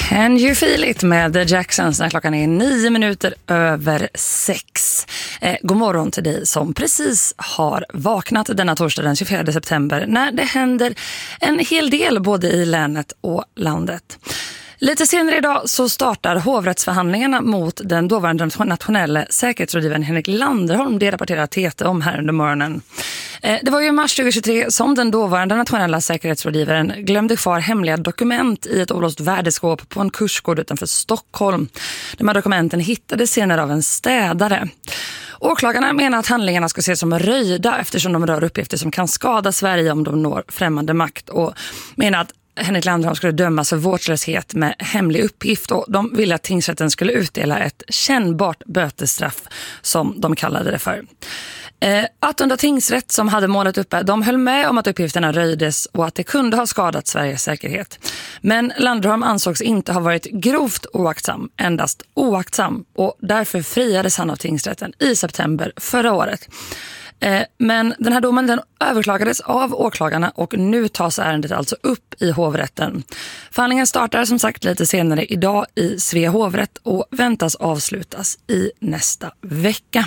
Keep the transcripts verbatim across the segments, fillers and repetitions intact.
Can you feel it med The Jacksons när klockan är nio minuter över sex. Eh, god morgon till dig som precis har vaknat denna torsdag den tjugofjärde september när det händer en hel del både i länet och landet. Lite senare idag så startar hovrättsförhandlingarna mot den dåvarande nationella säkerhetsrådgivaren Henrik Landerholm. Det rapporterar T T om här under morgonen. Det var ju i mars tjugohundratjugotre som den dåvarande nationella säkerhetsrådgivaren glömde kvar hemliga dokument i ett olåst värdeskåp på en kursgård utanför Stockholm. De här dokumenten hittades senare av en städare. Åklagarna menar att handlingarna ska ses som röjda eftersom de rör uppgifter som kan skada Sverige om de når främmande makt, och menar att Henrik Landerholm skulle dömas för vårdslöshet med hemlig uppgift, och de ville att tingsrätten skulle utdela ett kännbart bötesstraff som de kallade det för. Eh, Attunda tingsrätt som hade målet uppe, de höll med om att uppgifterna röjdes och att det kunde ha skadat Sveriges säkerhet. Men Landerholm ansågs inte ha varit grovt oaktsam, endast oaktsam, och därför friades han av tingsrätten i september förra året. Men den här domen den överklagades av åklagarna och nu tas ärendet alltså upp i hovrätten. Förhandlingen startar som sagt lite senare idag i Svea hovrätt och väntas avslutas i nästa vecka.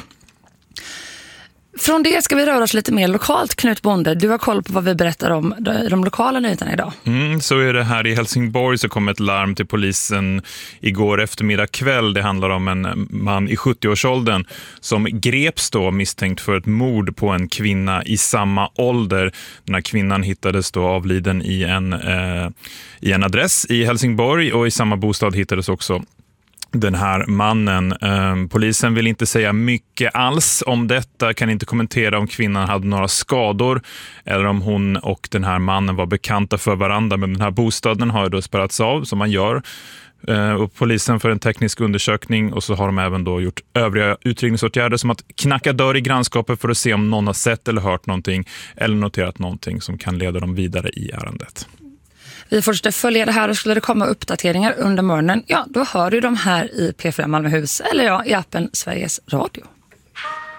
Från det ska vi röra oss lite mer lokalt, Knut Bonde. Du har koll på vad vi berättar om de lokala nyheterna idag. Mm, så är det här i Helsingborg så kom ett larm till polisen igår eftermiddag kväll. Det handlar om en man i sjuttio-årsåldern som greps då misstänkt för ett mord på en kvinna i samma ålder. Den här kvinnan hittades då avliden i en, eh, i en adress i Helsingborg, och i samma bostad hittades också den här mannen. Eh, polisen vill inte säga mycket alls om detta, kan inte kommentera om kvinnan hade några skador eller om hon och den här mannen var bekanta för varandra. Men den här bostaden har då spärrats av som man gör. Eh, och polisen för en teknisk undersökning, och så har de även då gjort övriga utredningsåtgärder som att knacka dörr i grannskapet för att se om någon har sett eller hört någonting eller noterat någonting som kan leda dem vidare i ärendet. Vi fortsätter följa det här, och skulle det komma uppdateringar under morgonen, ja då hör du de här i P fyra Malmöhus eller ja i appen Sveriges Radio.